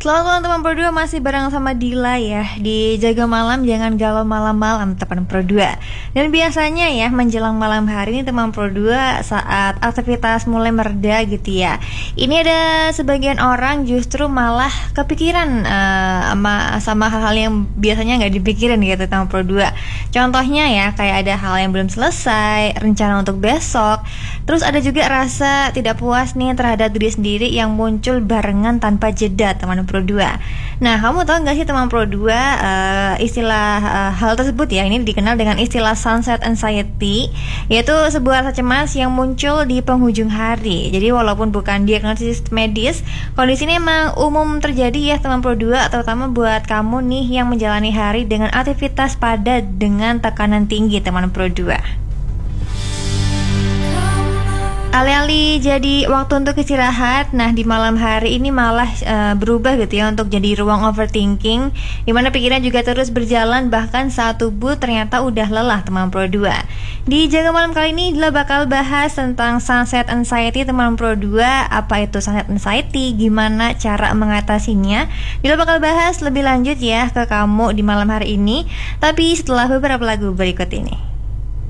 Selamat malam teman Pro 2, masih bareng sama Dila ya. Di Jaga Malam jangan galau malam-malam teman Pro 2. Dan biasanya ya menjelang malam hari ini teman Pro 2 saat aktivitas mulai mereda gitu ya, ini ada sebagian orang justru malah kepikiran sama hal-hal yang biasanya nggak dipikirin gitu teman Pro 2. Contohnya ya kayak ada hal yang belum selesai, rencana untuk besok. Terus ada juga rasa tidak puas nih terhadap diri sendiri yang muncul barengan tanpa jeda teman Pro 2. Nah, kamu tahu nggak sih teman Pro 2 istilah hal tersebut ya, ini dikenal dengan istilah sunset anxiety, yaitu sebuah rasa cemas yang muncul di penghujung hari. Jadi walaupun bukan diagnosis medis, kondisi ini memang umum terjadi ya teman Pro 2, terutama buat kamu nih yang menjalani hari dengan aktivitas padat dengan tekanan tinggi teman Pro 2. Alih-alih jadi waktu untuk istirahat, nah di malam hari ini malah berubah gitu ya untuk jadi ruang overthinking, dimana pikiran juga terus berjalan bahkan saat tubuh ternyata udah lelah teman Pro 2. Di Jaga Malam kali ini Dila bakal bahas tentang sunset anxiety teman Pro 2. Apa itu sunset anxiety, gimana cara mengatasinya, Dila bakal bahas lebih lanjut ya ke kamu di malam hari ini, tapi setelah beberapa lagu berikut ini.